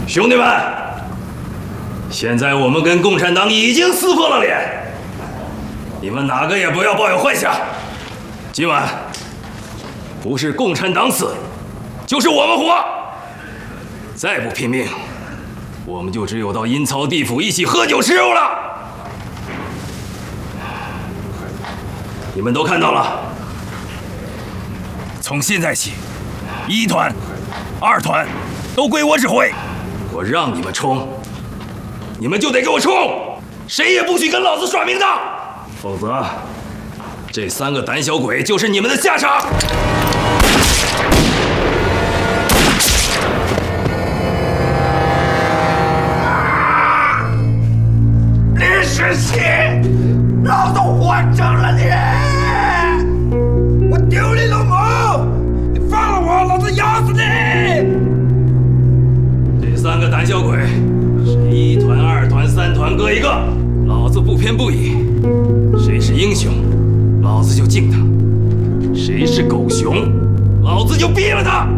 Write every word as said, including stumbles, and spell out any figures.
兄弟们，现在我们跟共产党已经撕破了脸，你们哪个也不要抱有幻想。今晚不是共产党死，就是我们活。再不拼命，我们就只有到阴曹地府一起喝酒吃肉了。你们都看到了，从现在起，一团、二团都归我指挥。我让你们冲，你们就得给我冲，谁也不许跟老子耍名堂，否则这三个胆小鬼就是你们的下场。 李世奇，老子活整了你！我丢你老母！你放了我，老子咬死你！ 这三个胆小鬼，谁一团、二团、三团各一个，老子不偏不倚。谁是英雄，老子就敬他；谁是狗熊，老子就毙了他。